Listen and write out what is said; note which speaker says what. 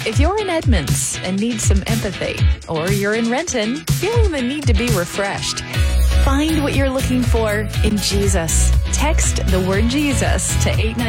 Speaker 1: If you're in Edmonds and need some empathy, or you're in Renton feeling the need to be refreshed, find what you're looking for in Jesus. Text the word Jesus to 890.